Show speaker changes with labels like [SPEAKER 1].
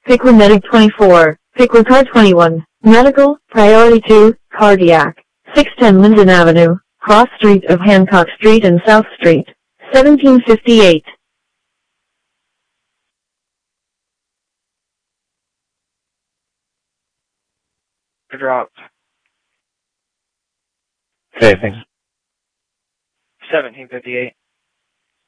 [SPEAKER 1] Piqua Medic 24, Piqua Car 21, Medical, Priority 2, Cardiac, 610 Linden Avenue, Cross Street of Hancock Street and South Street, 1758.
[SPEAKER 2] Drop.
[SPEAKER 3] Okay, thanks.
[SPEAKER 2] 1758.